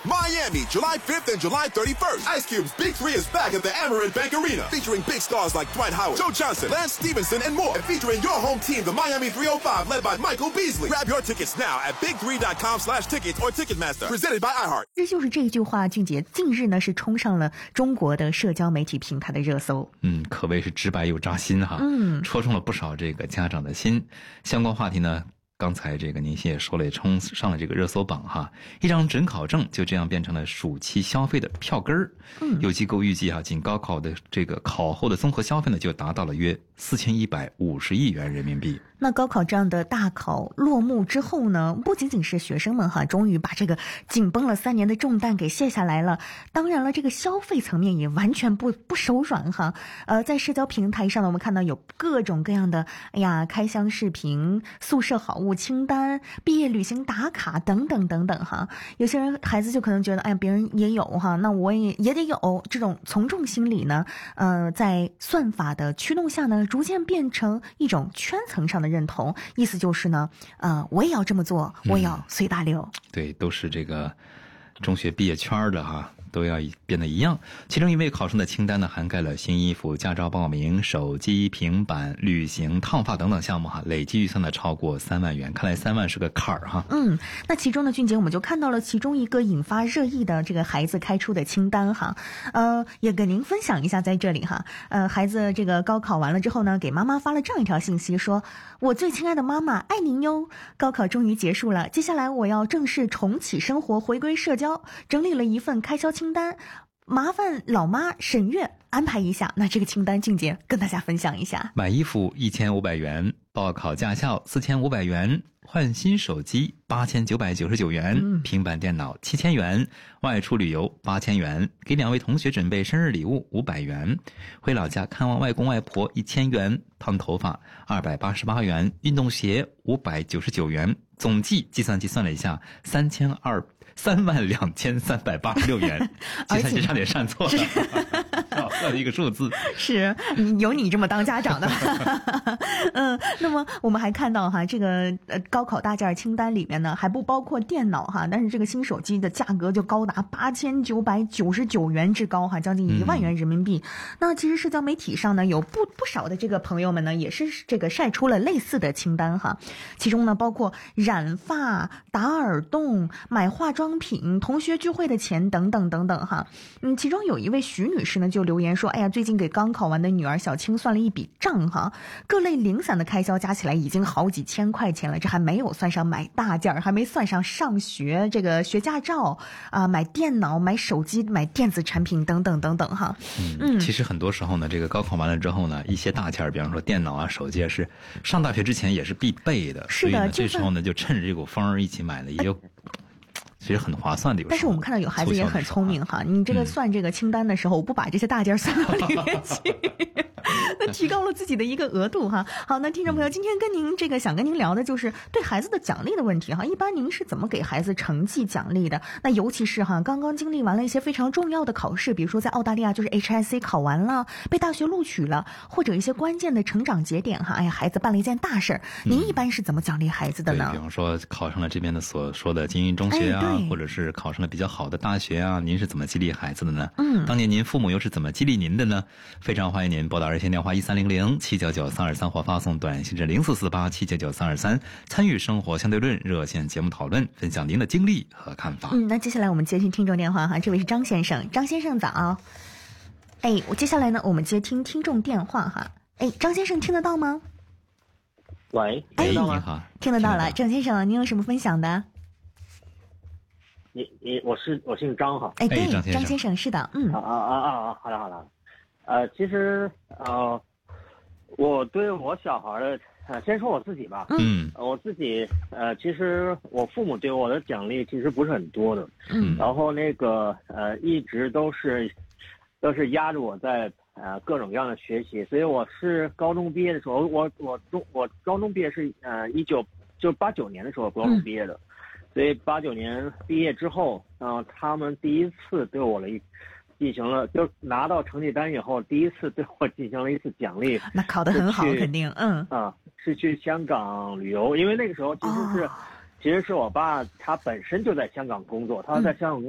Miami, July 5th and July 31st. Ice Cube's Big 3 is back at the Amerant Bank Arena, featuring big stars like Dwight Howard, Joe Johnson, Lance Stevenson, and more. And featuring your home team, the Miami 305, led by Michael Beasley. Grab your tickets now at big3.com/tickets or Ticketmaster. Presented by iHeart. 这就是这一句话，俊杰近日呢是冲上了中国的社交媒体平台的热搜。 可谓是直白又扎心哈。戳中了不少这个家长的心。相关话题呢，刚才这个您也说了，也冲上了这个热搜榜哈。一张准考证就这样变成了暑期消费的票根儿。有机构预计哈，仅高考的这个考后的综合消费呢，就达到了约4150亿元人民币。 那高考这样的大考落幕之后呢，不仅仅是学生们哈，终于把这个紧绷了3年的重担给卸下来了。当然了，这个消费层面也完全不手软哈。在社交平台上呢，我们看到有各种各样的开箱视频、宿舍好物清单、毕业旅行打卡等等等等哈。有些人孩子就可能觉得，别人也有哈，那我也得有，这种从众心理呢，在算法的驱动下呢，逐渐变成一种圈层上的认同，意思就是呢，我也要这么做，我也要随大流。 对，都是这个中学毕业圈的哈，都要变得一样。其中一位考生的清单呢，涵盖了新衣服、驾照报名、手机、平板、旅行、烫发等等项目哈，累计预算呢超过3万元。看来3万是个坎儿哈。 那其中呢，俊杰我们就看到了其中一个引发热议的这个孩子开出的清单哈，也跟您分享一下在这里哈。孩子这个高考完了之后呢，给妈妈发了这样一条信息，说：“我最亲爱的妈妈，爱您哟！高考终于结束了，接下来我要正式重启生活，回归社交，整理了一份开销清单，麻烦老妈审阅安排一下。”那这个清单，俊杰跟大家分享一下。 买衣服1500元，报考驾校4500元，换新手机8999元，平板电脑7000元，外出旅游8000元，给2位同学准备生日礼物500元，回老家看望外公外婆1000元，烫头发288元，运动鞋599元，总计计算了一下32386元，计算机差点算错了，算了一个数字。 是有你这么当家长的。那么我们还看到哈，这个高考大件清单里面呢，还不包括电脑哈，但是这个新手机的价格就高达8999元之高哈，将近1万元人民币。那其实社交媒体上呢，有不少的这个朋友们呢，也是这个晒出了类似的清单哈，其中呢包括染发、打耳洞、买化妆品、同学聚会的钱等等等等哈。其中有一位徐女士呢就留言说，最近给刚考完的女儿小青算了一笔账哈，各类零散的开销加起来已经好几千块钱了，这还没有算上买大件，还没算上上学这个学驾照买电脑、买手机、买电子产品等等等等哈。 其实很多时候呢，这个高考完了之后呢，一些大件，比方说电脑啊、手机啊，是上大学之前也是必备的。 是的， 所以呢，这时候呢就趁着这股风一起买了，也有其实很划算的。 但是我们看到有孩子也很聪明哈，你这个算这个清单的时候，我不把这些大件算到里面去。那提高了自己的一个额度哈。好，那听众朋友，今天想跟您聊的就是对孩子的奖励的问题哈。一般您是怎么给孩子成绩奖励的？那尤其是刚刚经历完了一些非常重要的考试，比如说在澳大利亚就是 HSC 考完了，被大学录取了，或者一些关键的成长节点哈。孩子办了一件大事，您一般是怎么奖励孩子的呢？ 比方说考上了这边的所说的精英中学或者是考上了比较好的大学啊，您是怎么激励孩子的呢？当年您父母又是怎么激励您的呢？非常欢迎您拨打热线电话1300-799-323或发送短信至0448-799-323，参与生活相对论热线节目讨论，分享您的经历和看法。 那接下来我们接听听众电话哈，这位是张先生，张先生早。接下来呢，我们接听听众电话哈。张先生听得到吗？ 喂， 你好， 听得到了。张先生，您有什么分享的？ 我姓张哈。 对， 张先生是的。 好的。其实我对我小孩的，先说我自己吧。我自己其实我父母对我的奖励其实不是很多的。然后一直都是压着我在各种各样的学习，所以我是高中毕业的时候，我高中毕业是89年的时候高中毕业的。所以89年毕业之后，他们第一次对我进行了，就拿到成绩单以后，第一次对我进行了一次奖励。 那考得很好，肯定。 是去香港旅游，因为那个时候其实是我爸他本身就在香港工作，他在香港工作